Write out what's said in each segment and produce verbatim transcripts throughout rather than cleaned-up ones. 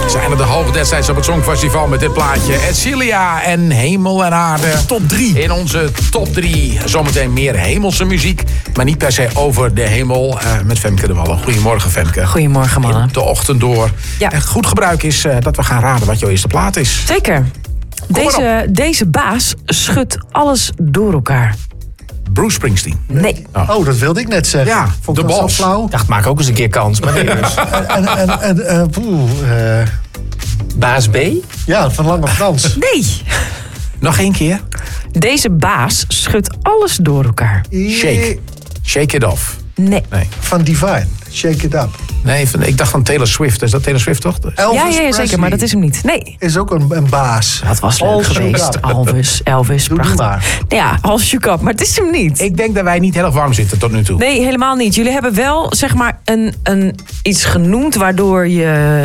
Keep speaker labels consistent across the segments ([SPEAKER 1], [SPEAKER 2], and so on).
[SPEAKER 1] Ze zijn er de halve destijds op het Songfestival met dit plaatje. Celia en Hemel en Aarde.
[SPEAKER 2] Top drie.
[SPEAKER 1] In onze top drie. Zometeen meer hemelse muziek. Maar niet per se over de hemel. Uh, met Femke de Wallen. Goedemorgen, Femke.
[SPEAKER 3] Goedemorgen, mannen.
[SPEAKER 1] In de ochtend door.
[SPEAKER 3] Ja.
[SPEAKER 1] En goed gebruik is uh, dat we gaan raden wat jouw eerste plaat is.
[SPEAKER 3] Zeker. Deze, deze baas schudt alles door elkaar.
[SPEAKER 1] Bruce Springsteen.
[SPEAKER 3] Nee.
[SPEAKER 2] Oh, oh dat wilde ik net zeggen.
[SPEAKER 1] Ja,
[SPEAKER 2] Vond
[SPEAKER 1] de
[SPEAKER 2] ik dat zo
[SPEAKER 1] Boss.
[SPEAKER 2] flauw.
[SPEAKER 4] Ik dacht, maak ook eens een keer kans. Maar nee, dus.
[SPEAKER 2] En, en, en uh, poeh, uh,
[SPEAKER 4] Baas B?
[SPEAKER 2] ja, van Lange Frans.
[SPEAKER 3] Nee.
[SPEAKER 1] Nog één keer.
[SPEAKER 3] Deze baas schudt alles door elkaar.
[SPEAKER 1] Shake. Shake it off.
[SPEAKER 3] Nee.
[SPEAKER 1] Nee.
[SPEAKER 2] Van Divine. Shake it up.
[SPEAKER 1] Nee, van, ik dacht van Taylor Swift. Is dat Taylor Swift toch?
[SPEAKER 2] Elvis
[SPEAKER 3] Ja, ja, ja, zeker,
[SPEAKER 2] Presley
[SPEAKER 3] maar dat is hem niet. Nee.
[SPEAKER 2] is ook een, een baas.
[SPEAKER 3] Dat was leuk
[SPEAKER 2] All
[SPEAKER 3] geweest.
[SPEAKER 2] shook up.
[SPEAKER 3] Elvis, Elvis,
[SPEAKER 2] Doe
[SPEAKER 3] prachtig.
[SPEAKER 2] maar.
[SPEAKER 3] Ja, all shook up, maar het is hem niet.
[SPEAKER 1] Ik denk dat wij niet heel erg warm zitten tot nu toe.
[SPEAKER 3] Nee, helemaal niet. Jullie hebben wel, zeg maar, een, een, iets genoemd waardoor je...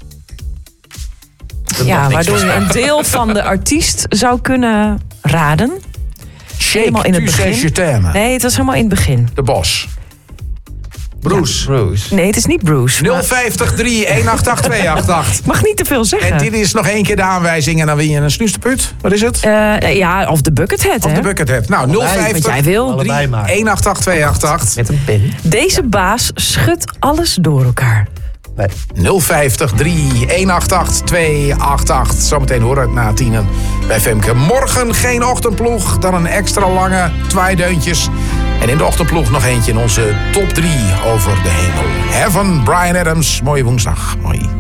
[SPEAKER 3] Ja, waardoor je een deel van de artiest zou kunnen raden.
[SPEAKER 1] Shake,
[SPEAKER 3] Helemaal in het
[SPEAKER 1] tu sais,
[SPEAKER 3] begin.
[SPEAKER 1] je t'aime.
[SPEAKER 3] Nee, het was helemaal in het begin.
[SPEAKER 1] De Bos.
[SPEAKER 2] Bruce.
[SPEAKER 4] Bruce.
[SPEAKER 3] Nee, het is niet Bruce.
[SPEAKER 1] nul
[SPEAKER 3] maar-
[SPEAKER 1] vijftig drie een acht acht twee acht acht.
[SPEAKER 3] Ik mag niet te veel zeggen.
[SPEAKER 1] En dit is nog één keer de aanwijzing en dan win je een snoesterput. Wat is het?
[SPEAKER 3] Eh, ja, of de Buckethead,
[SPEAKER 1] Of
[SPEAKER 3] hè?
[SPEAKER 1] de Buckethead. Nou, nul
[SPEAKER 3] Wat jij
[SPEAKER 1] vijftig
[SPEAKER 3] wil.
[SPEAKER 2] Allebei maar.
[SPEAKER 1] een acht acht twee acht acht.
[SPEAKER 4] Met een pen.
[SPEAKER 3] Deze baas schudt alles door elkaar.
[SPEAKER 2] Nee.
[SPEAKER 1] nul vijftig drie een acht acht twee acht acht. Zometeen horen we het na tienen bij Femke. Morgen geen ochtendploeg, dan een extra lange twaaideuntjes. En in de ochtendploeg nog eentje in onze top drie over de hemel. Heaven, Bryan Adams. Mooie woensdag. Mooi.